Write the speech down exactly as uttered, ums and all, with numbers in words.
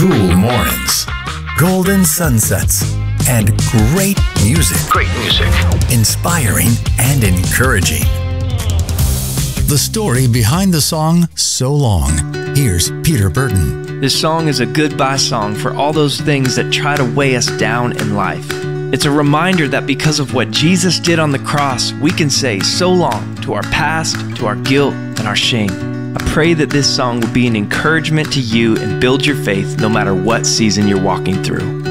cool mornings, golden sunsets, and great music. Great music. Inspiring and encouraging. The story behind the song So Long. Here's Peter Burton. This song is a goodbye song for all those things that try to weigh us down in life. It's a reminder that because of what Jesus did on the cross, we can say so long to our past, to our guilt, and our shame. I pray that this song will be an encouragement to you and build your faith no matter what season you're walking through.